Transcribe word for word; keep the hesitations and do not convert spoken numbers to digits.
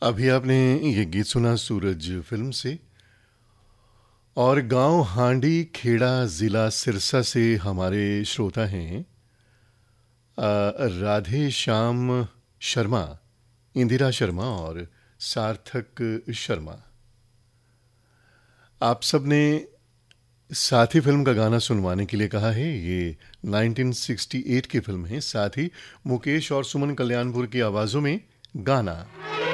अभी आपने ये गीत सुना सूरज फिल्म से। और गांव हांडी खेड़ा ज़िला सिरसा से हमारे श्रोता हैं अ, राधे श्याम शर्मा, इंदिरा शर्मा और सार्थक शर्मा। आप सब ने साथी फिल्म का गाना सुनवाने के लिए कहा है। ये उन्नीस सौ अड़सठ की फिल्म है। साथ ही मुकेश और सुमन कल्याणपुर की आवाज़ों में गाना